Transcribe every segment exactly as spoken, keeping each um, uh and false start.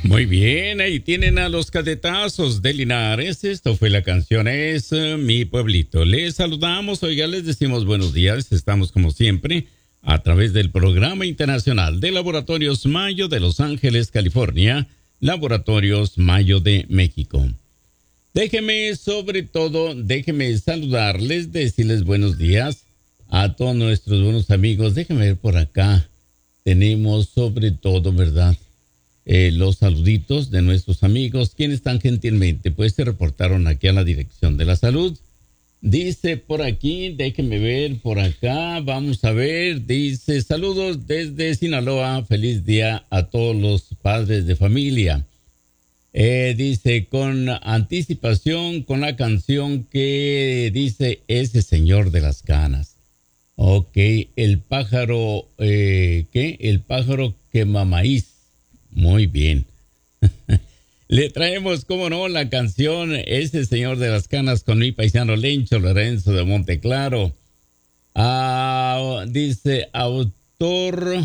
Muy bien, ahí tienen a los cadetazos de Linares. Esto fue la canción Es eh, Mi Pueblito. Les saludamos, oiga, les decimos buenos días. Estamos como siempre a través del Programa Internacional de Laboratorios Mayo de Los Ángeles, California, Laboratorios Mayo de México. Déjeme, sobre todo, déjeme saludarles, decirles buenos días a todos nuestros buenos amigos. Déjeme ver por acá. Tenemos sobre todo, ¿verdad?, Eh, los saluditos de nuestros amigos, quienes tan gentilmente pues se reportaron aquí a la Dirección de la Salud. Dice por aquí, déjenme ver por acá, vamos a ver, dice saludos desde Sinaloa, feliz día a todos los padres de familia. Eh, dice con anticipación con la canción que dice Ese Señor de las Canas. Ok, el pájaro, eh, ¿qué? El pájaro quema maíz. Muy bien. Le traemos, cómo no, la canción Ese Señor de las Canas con mi paisano Lencho Lorenzo de Monteclaro. Ah, dice autor.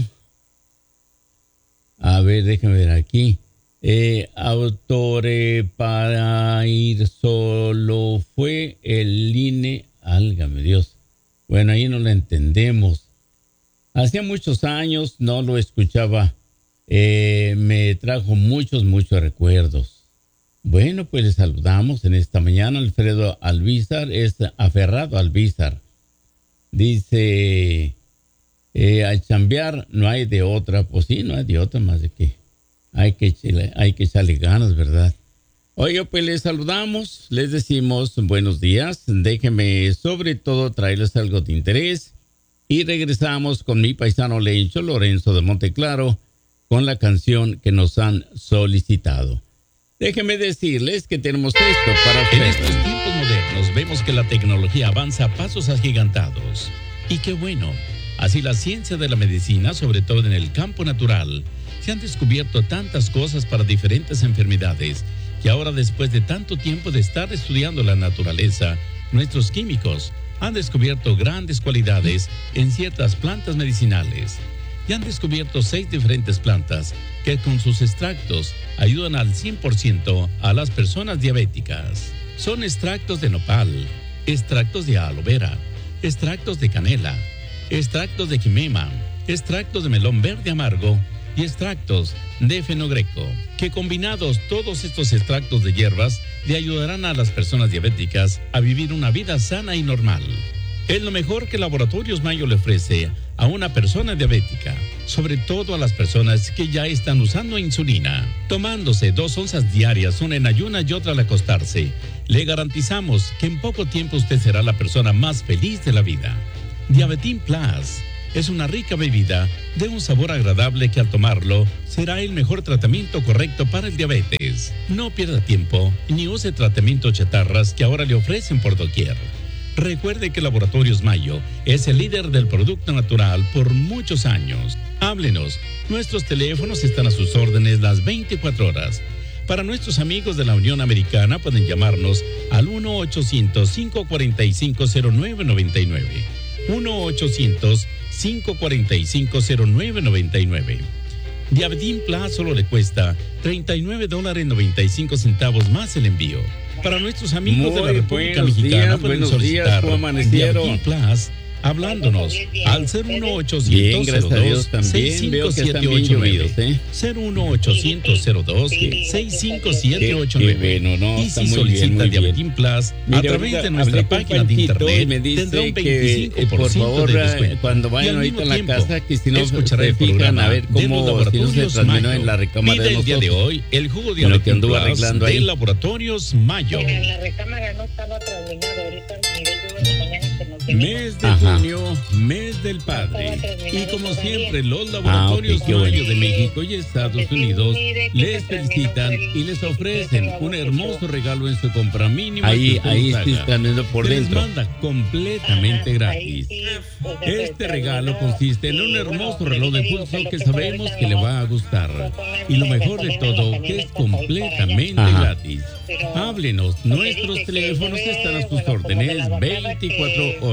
A ver, déjame ver aquí. Eh, autor eh, para ir solo fue el I N E. Álgame Dios. Bueno, ahí no lo entendemos. Hacía muchos años no lo escuchaba. Eh, me trajo muchos, muchos recuerdos. Bueno, pues le saludamos en esta mañana. Alfredo Alvízar es aferrado al Alvízar. Dice, eh, a chambear no hay de otra. Pues sí, no hay de otra más de que hay que, hay que echarle ganas, ¿verdad? Oiga, pues les saludamos, les decimos buenos días. Déjenme sobre todo traerles algo de interés. Y regresamos con mi paisano Lencho Lorenzo de Monteclaro, con la canción que nos han solicitado. Déjenme decirles que tenemos esto para ustedes. En estos tiempos modernos vemos que la tecnología avanza a pasos agigantados. Y qué bueno, así la ciencia de la medicina, sobre todo en el campo natural, se han descubierto tantas cosas para diferentes enfermedades, que ahora, después de tanto tiempo de estar estudiando la naturaleza, nuestros químicos han descubierto grandes cualidades en ciertas plantas medicinales. Y han descubierto seis diferentes plantas que con sus extractos ayudan al cien por ciento a las personas diabéticas. Son extractos de nopal, extractos de aloe vera, extractos de canela, extractos de quimema, extractos de melón verde amargo y extractos de fenogreco, que combinados todos estos extractos de hierbas le ayudarán a las personas diabéticas a vivir una vida sana y normal. Es lo mejor que Laboratorios Mayo le ofrece a una persona diabética, sobre todo a las personas que ya están usando insulina. Tomándose dos onzas diarias, una en ayunas y otra al acostarse, le garantizamos que en poco tiempo usted será la persona más feliz de la vida. Diabetín Plus es una rica bebida de un sabor agradable que al tomarlo será el mejor tratamiento correcto para el diabetes. No pierda tiempo ni use tratamientos chatarras que ahora le ofrecen por doquier. Recuerde que Laboratorios Mayo es el líder del producto natural por muchos años. Háblenos, nuestros teléfonos están a sus órdenes las veinticuatro horas. Para nuestros amigos de la Unión Americana pueden llamarnos al uno ochocientos, cinco cuatro cinco, cero nueve nueve nueve. uno ochocientos, cinco cuatro cinco, cero nueve nueve nueve. Diabetín Plus solo le cuesta treinta y nueve dólares noventa y cinco centavos más el envío. Para nuestros amigos Muy de la República buenos Mexicana días, pueden buenos solicitar días, ¿cómo amanecieron? Diabetín Plus hablándonos al cero uno ochocientos, Bien, gracias a Dios también. seis cinco Veo que siete están bien ocho nueve. llovidos, ¿eh? cero uno ochocientos, cero dos, seis cinco siete ocho nueve. Qué bueno, no, Y está si muy solicita bien, muy bien. Diabetín Plus Mire, a través ahorita de nuestra hablé con página de Panchito internet, y me dice tendrá un que, veinticinco por por ciento favor, de descuento. cuando Y vayan al ahorita mismo a la tiempo, casa, que si no escuchará se el fijan programa a ver de cómo, los si no se Laboratorios terminó Mayo. en la recámara Pide de el día de nosotros. hoy el jugo de En lo que Diabetín anduvo Plus arreglando de ahí. Laboratorios Mayo. Pero en la recámara no estaba terminado. Ahorita miré yo en la mañana que nos venimos. Mes de Ajá. junio, mes del padre. Y como siempre, los Laboratorios Ah, ok, qué bueno. Mayo de México y Estados Unidos les felicitan y les ofrecen un hermoso regalo en su compra mínima. Ahí, que usted ahí nos sí haga. están viendo por Se les dentro. manda completamente Ajá, gratis. ahí sí, pues, Este se regalo terminó. consiste en un Y, hermoso bueno, reloj de le digo pulso lo que que sabemos ahorita que le no- va a gustar. Y lo mejor de todo, que es completamente Ajá. gratis. Pero- Háblenos, nuestros teléfonos están a sus órdenes veinticuatro horas.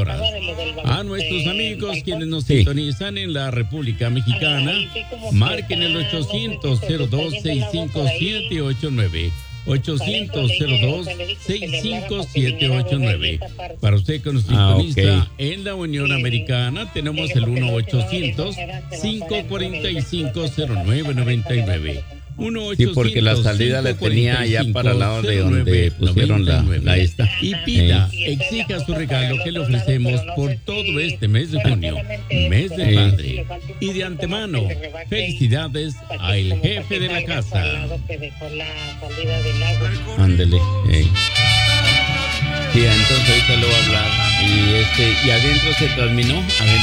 horas. A nuestros amigos quienes nos sí. sintonizan en la República Mexicana, marquen el ochocientos cero dos sesenta y cinco siete ocho nueve. ochocientos cero dos sesenta y cinco siete ocho nueve. Para usted que nos sintoniza ah, okay. en la Unión Americana, tenemos el uno ochocientos cinco cuarenta y cinco cero nueve noventa y nueve. Sí, porque la salida la tenía allá para el lado de donde pusieron la, la esta. Y pida, eh. exija su regalo que le ofrecemos por todo este mes de junio, mes de padre. Y de antemano, felicidades al jefe de la casa. Ándele. Eh. Sí, entonces ahorita lo voy a hablar. Y este, y adentro se terminó. Adentro